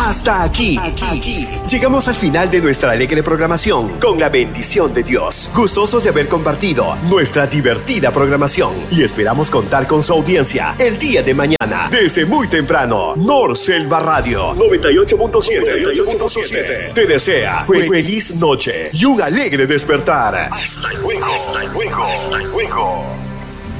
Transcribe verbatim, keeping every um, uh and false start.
Hasta aquí, aquí, llegamos al final de nuestra alegre programación con la bendición de Dios. Gustosos de haber compartido nuestra divertida programación y esperamos contar con su audiencia el día de mañana desde muy temprano. Norselva Radio noventa y ocho punto siete te desea feliz noche y un alegre despertar. Hasta luego. Hasta luego. Hasta luego.